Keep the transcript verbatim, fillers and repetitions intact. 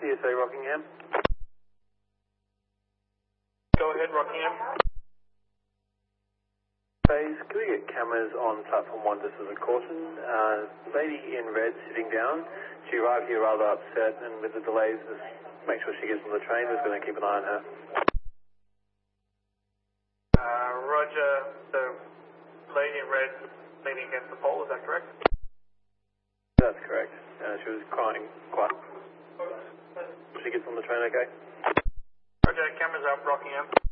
C S A Rockingham. Go ahead, Rockingham. Phase, can we get cameras on platform one just as a caution? Uh, lady in red sitting down. She arrived here rather upset, and with the delays, just make sure she gets on the train. We're going to keep an eye on her. Uh, Roger, the lady in red leaning against the pole, is that correct? That's correct. Uh, she was crying quite. She gets on the train okay? Roger, cameras up, Rockingham.